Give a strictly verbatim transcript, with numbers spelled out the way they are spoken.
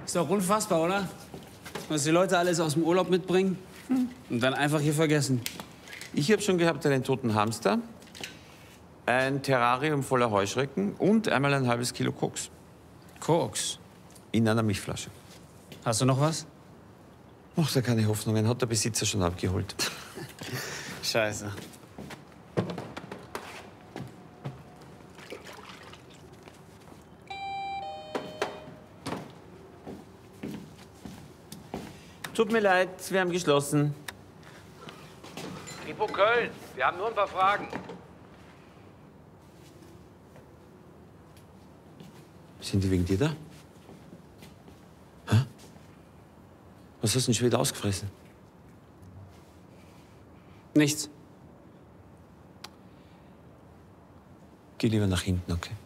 Ist doch unfassbar, oder? Was die Leute alles aus dem Urlaub mitbringen und dann einfach hier vergessen. Ich habe schon gehabt einen toten Hamster, ein Terrarium voller Heuschrecken und einmal ein halbes Kilo Koks. Koks? In einer Milchflasche. Hast du noch was? Ach, da keine Hoffnungen. Hat der Besitzer schon abgeholt. Scheiße. Tut mir leid, wir haben geschlossen. Kripo Köln, wir haben nur ein paar Fragen. Sind die wegen dir da? Hä? Was hast du denn schon wieder ausgefressen? Nichts. Geh lieber nach hinten, okay?